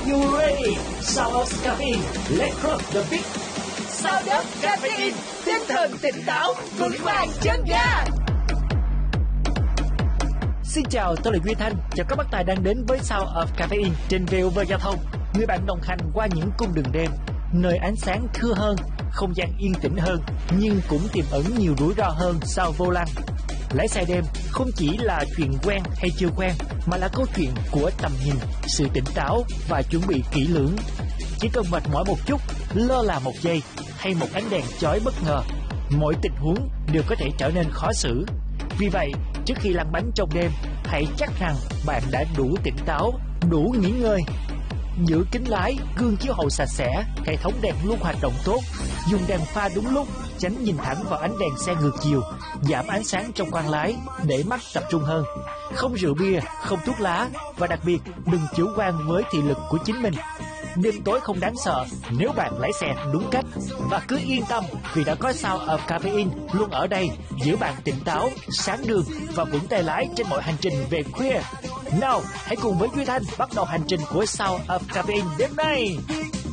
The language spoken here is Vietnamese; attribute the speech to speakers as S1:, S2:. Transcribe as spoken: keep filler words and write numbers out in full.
S1: you ready? Sound of Caffeine, let's rock the beat.
S2: Sound of Caffeine, tinh thần tỉnh táo, vững vàng chân ga.
S1: Xin chào, tôi là Duy Thanh. Chào các bác tài đang đến với Sound of Caffeine trên vê o vê Giao thông. Người bạn đồng hành qua những cung đường đêm, nơi ánh sáng thưa hơn, không gian yên tĩnh hơn, nhưng cũng tiềm ẩn nhiều rủi ro hơn sau vô lăng. Lái xe đêm không chỉ là chuyện quen hay chưa quen, mà là câu chuyện của tầm nhìn, sự tỉnh táo và chuẩn bị kỹ lưỡng. Chỉ cần mệt mỏi một chút, lơ là một giây hay một ánh đèn chói bất ngờ, mọi tình huống đều có thể trở nên khó xử. Vì vậy, trước khi lăn bánh trong đêm, hãy chắc rằng bạn đã đủ tỉnh táo, đủ nghỉ ngơi. Giữ kính lái, gương chiếu hậu sạch sẽ, hệ thống đèn luôn hoạt động tốt, dùng đèn pha đúng lúc, tránh nhìn thẳng vào ánh đèn xe ngược chiều, giảm ánh sáng trong khoang lái để mắt tập trung hơn. Không rượu bia, không thuốc lá và đặc biệt đừng chủ quan với thị lực của chính mình. Đêm tối không đáng sợ nếu bạn lái xe đúng cách. Và cứ yên tâm vì đã có Sound of Caffeine luôn ở đây giữ bạn tỉnh táo, sáng đường và vững tay lái trên mọi hành trình về khuya. Nào, hãy cùng với Duy Thanh bắt đầu hành trình của Sound of Caffeine đêm nay.